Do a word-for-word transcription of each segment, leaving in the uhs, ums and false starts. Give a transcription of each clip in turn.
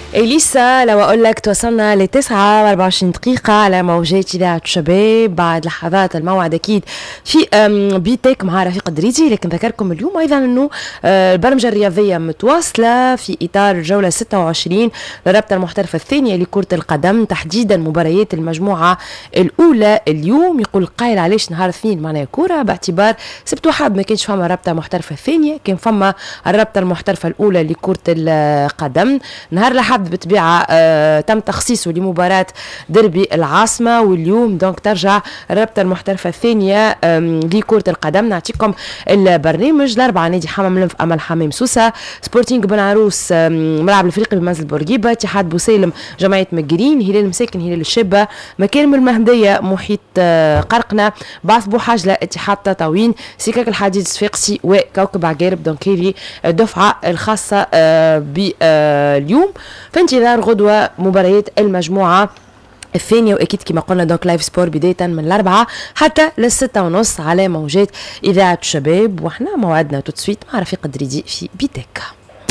إليسا لو أقول لك توصلنا لتسعة وأربعة وعشرين دقيقة على موجات إذاعة الشباب. بعد لحظات الموعد أكيد في بيتك مع رفيق دريدي، لكن ذكركم اليوم أيضا أنه البرمجة الرياضية متواصلة في إطار الجولة ستة وعشرين للرابطة المحترفة الثانية لكرة القدم، تحديدا مباريات المجموعة الأولى اليوم. يقول قائل علاش نهار اثنين معناها كورة، باعتبار سبت وحد ما كانش فما رابطة محترفة ثانية، كان فما الرابطة المحترفة الأولى لكرة القدم. نهار الأحد بالطبيعة آه تم تخصيصه لمباراة دربي العاصمة، واليوم دونك ترجع الرابطة المحترفة الثانية لكرة القدم. نعطيكم البرنامج. الأربعة نادي حمام الأنف أمل حمام سوسة، سبورتينغ بن عروس ملعب الفريقي بمنزل بورقيبة، اتحاد بوسالم جمعية مقرين، هلال مساكن هلال الشابة، مكارم المهدية محيط آه قرقنة، بعث بوحاجلة اتحاد تطاوين، سكاك الحديد صفاقسي وكوكب عقارب. دونك هذه الدفعة الخاصة آه باليوم في انتظار غدوة مباريات المجموعة الثانية، وأكيد كما قلنا دونك لايف سبور بداية من الأربعة حتى للستة ونص على موجات إذاعة الشباب. وإحنا موعدنا تتسويت مع رفيق دريدي في بيتك.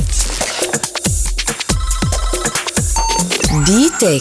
بيتك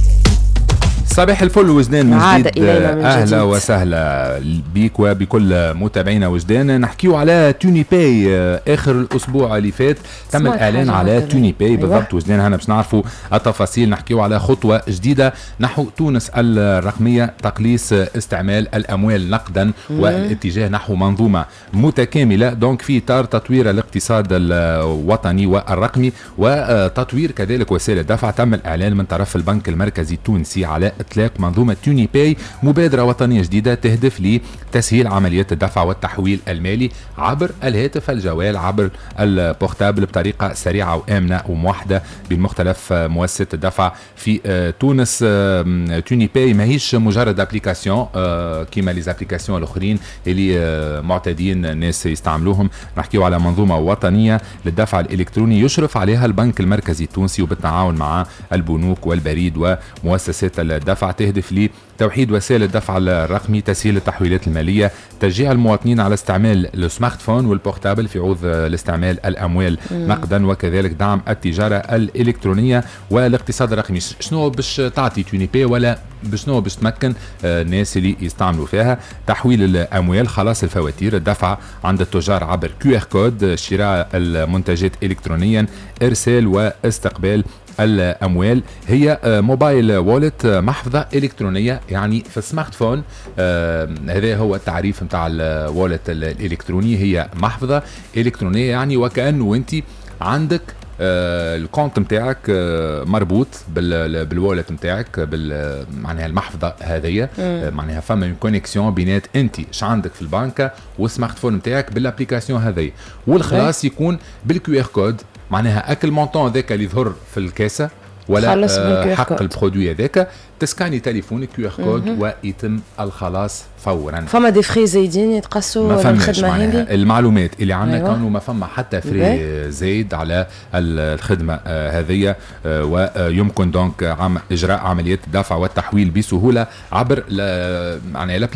صباح الفل وجدان من جديد، اهلا وسهلا بيك وبكل متابعينا وجدان. نحكيو على توني باي. اخر الاسبوع اللي فات تم الاعلان على توني باي بالضبط وجدان، هنا باش نعرفوا التفاصيل. نحكيو على خطوه جديده نحو تونس الرقميه، تقليص استعمال الاموال نقدا والاتجاه نحو منظومه متكامله دونك في اطار تطوير الاقتصاد الوطني والرقمي وتطوير كذلك وسائل الدفع. تم الاعلان من طرف البنك المركزي التونسي على اطلاق منظومه توني باي، مبادره وطنيه جديده تهدف لتسهيل عمليات الدفع والتحويل المالي عبر الهاتف الجوال، عبر البورتابل، بطريقه سريعه وامنه وموحده بين مختلف مؤسسات الدفع في تونس. توني باي ماهيش مجرد ابليكاسيون كيما لي زابليكاسيون الاخرين اللي معتادين الناس يستعملوهم. نحكيو على منظومه وطنيه للدفع الالكتروني يشرف عليها البنك المركزي التونسي وبالتعاون مع البنوك والبريد ومؤسسات الدفع، تهدف لتوحيد وسائل الدفع الرقمي، تسهيل التحويلات المالية، تشجيع المواطنين على استعمال السمارت فون والبورتابل في عوض الاستعمال الأموال نقدا، وكذلك دعم التجارة الإلكترونية والاقتصاد الرقمي. شنو باش تعطي توني باي ولا بشنو باش تمكن الناس اللي يستعملوا فيها؟ تحويل الأموال، خلاص الفواتير، الدفع عند التجار عبر كيو ار كود، شراء المنتجات إلكترونيا، إرسال واستقبال الأموال. هي موبايل وولت، محفظة إلكترونية يعني في السمارت فون. آه هذا هو التعريف متاع الوولت الإلكتروني، هي محفظة إلكترونية يعني وكأنه أنت عندك آه الكونت متاعك آه مربوط بالوالت متاعك، بال معناها المحفظه هذه آه معناها فما كونيكسيون بينات انت اش عندك في البنكه والسمارت فون متاعك بالابليكاسيون هذه، والخلاص يكون بالكيو ار كود. معناها اكل مونطون ذاك اللي يظهر في الكاسه ولا آه حق البرودوي هذاك، تسكاني تليفونك كيو ار كود ويتم الخلاص فورا. فما دي فري زايدين يتقصوا الخدمه هذه؟ المعلومات اللي عندنا أيوة. كانوا ما فما حتى فري زايد على الخدمه آه هذه، آه ويمكن دونك عم اجراء عمليات الدفع والتحويل بسهوله عبر معناها